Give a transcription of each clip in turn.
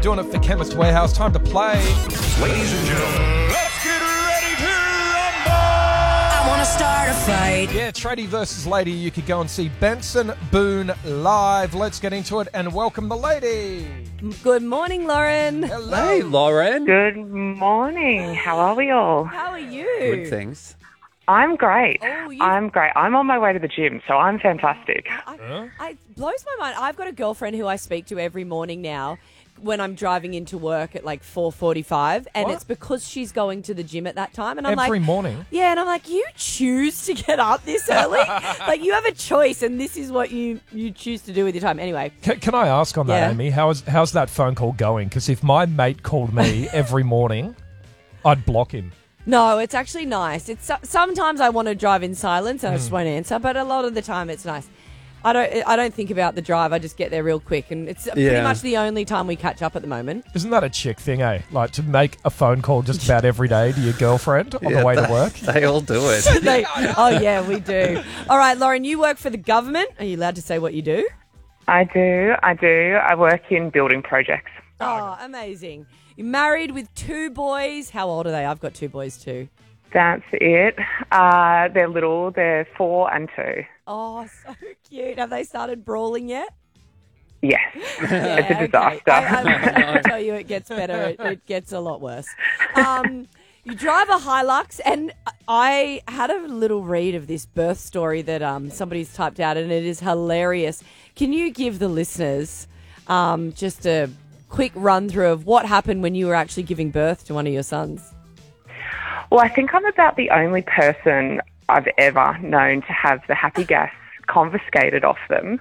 doing it for Chemist Warehouse. Time to play. Ladies and gentlemen, Let's get ready to rumble! I want to start a fight. Yeah, Tradie versus Lady. You could go and see Benson Boone live. Let's get into it and welcome the lady. Good morning, Lauren. Hello. Hey, Lauren. Good morning. How are we all? How are you? Good things. I'm great. Oh, you- I'm great. I'm on my way to the gym, so I'm fantastic. It blows my mind. I've got a girlfriend who I speak to every morning now when I'm driving into work at like 4:45, and What? it's because she's going to the gym at that time. And I'm Every like, morning? yeah, and I'm like, you choose to get up this early? Like, you have a choice, and this is what you choose to do with your time. Anyway, Can I ask on that, Yeah. Amy? How's that phone call going? Because if my mate called me every morning, I'd block him. no, it's actually nice. It's sometimes I want to drive in silence and I just won't answer, but a lot of the time it's nice. I don't think about the drive. I just get there real quick, and it's pretty Yeah. much the only time we catch up at the moment. Isn't that a chick thing, eh? Like to make a phone call just about every day to your girlfriend on the way to work? They all do it. Oh, yeah, we do. All right, Lauren, you work for the government. Are you allowed to say what you do? I do. I work in building projects. Oh, amazing. You're married with 2 boys. How old are they? I've got 2 boys too. That's it. They're little. They're 4 and 2. Oh, so cute. Have they started brawling yet? Yes. Yeah, It's a okay. disaster. I tell you, it gets better. It gets a lot worse. You drive a Hilux, and I had a little read of this birth story that somebody's typed out, and it is hilarious. Can you give the listeners just a quick run through of what happened when you were actually giving birth to one of your sons? Well, I think I'm about the only person I've ever known to have the happy gas confiscated off them.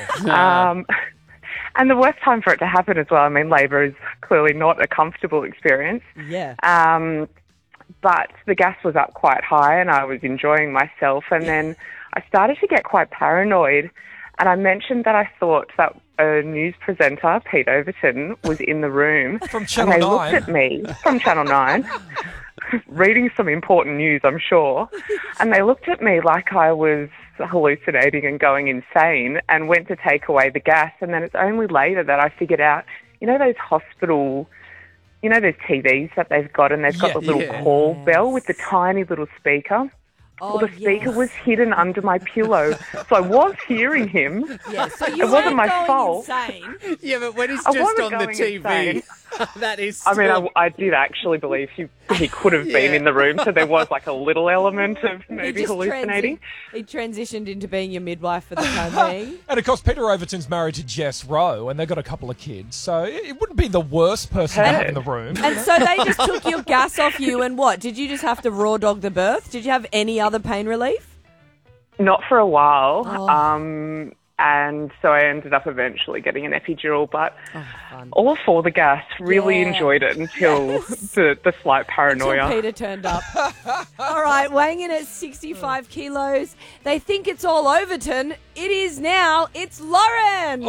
And the worst time for it to happen as well. I mean, labour is clearly not a comfortable experience. Yeah. But the gas was up quite high and I was enjoying myself. And then I started to get quite paranoid. And I mentioned that I thought that a news presenter, Pete Overton, was in the room. From Channel and they 9. looked at me from Channel 9, reading some important news, I'm sure. And they looked at me like I was hallucinating and going insane and went to take away the gas. And then it's only later that I figured out, you know, those hospital, you know, those TVs that they've got, and they've got the little call bell with the tiny little speaker. Oh, Well, the speaker yes. was hidden under my pillow, so I was hearing him. Yeah, so you It wasn't weren't my going fault. insane. Yeah, but when he's I just wasn't on the going TV, insane. that is I mean, still- I did actually believe he could have been in the room, so there was like a little element of maybe He just hallucinating. He transitioned into being your midwife for the time being. And of course, Peter Overton's married to Jess Rowe, and they've got a couple of kids, so it wouldn't be the worst person to have in the room. And so they just took your gas off you, and what? Did you just have to raw dog the birth? Did you have any other pain relief? Not for a while. Oh. And so I ended up eventually getting an epidural, but Fun. all for the gas. Really Yeah. enjoyed it until the slight paranoia. Until Peter turned up. All right, weighing in at 65 kilos. They think it's all Overton. It is now. It's Lauren.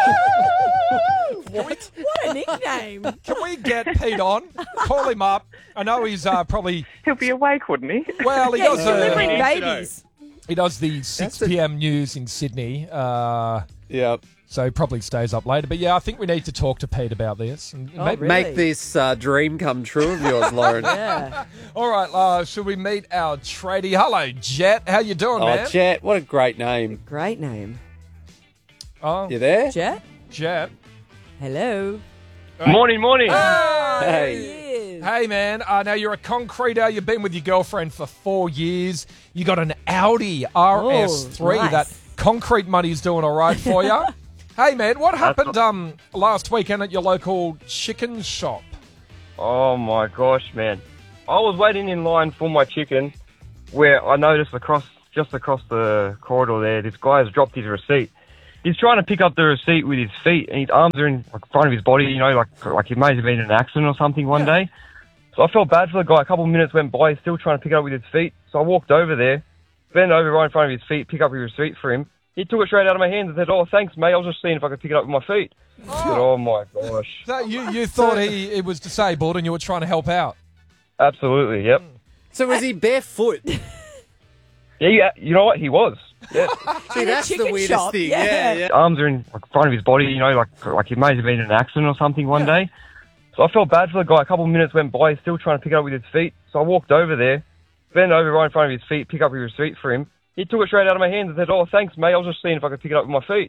What a nickname. Can we get Pete on? Call him up. I know he's probably... He'll be awake, wouldn't he? Well, he Yeah, he's does delivering the... babies. He does the 6 p.m. news in Sydney, Yep. so he probably stays up later. But yeah, I think we need to talk to Pete about this. And Oh, maybe- really? Make this dream come true of yours, Lauren. Yeah. All right, should we meet our tradie? Hello, Jet. How you doing, man? Oh, Jet, what a great name. Great name. Oh, You there? Jet? Jet. Hello. Morning. Hey. Hey, man. Now you're a concreter. You've been with your girlfriend for 4 years. You got an Audi RS3. nice. That concrete money's doing all right for you. Hey, man, what happened last weekend at your local chicken shop? Oh my gosh, man. I was waiting in line for my chicken where I noticed just across the corridor there, this guy has dropped his receipt. He's trying to pick up the receipt with his feet and his arms are in front of his body, you know, like he may have been in an accident or something one day. So I felt bad for the guy. A couple of minutes went by, he's still trying to pick it up with his feet. So I walked over there, bent over right in front of his feet, pick up his receipt for him. He took it straight out of my hands and said, "Oh, thanks, mate. I was just seeing if I could pick it up with my feet." I said, "Oh my gosh." So you thought he was disabled and you were trying to help out? Absolutely, yep. So was he barefoot? Yeah, you know what? He was. See, that's the chicken weirdest shop, thing. yeah. Yeah. Arms are in like, front of his body, like he may have been in an accident or something one day. So I felt bad for the guy. A couple of minutes went by, he's still trying to pick it up with his feet. So I walked over there, bent over right in front of his feet, pick up his receipt for him. He took it straight out of my hands and said, "Oh, thanks, mate. I was just seeing if I could pick it up with my feet."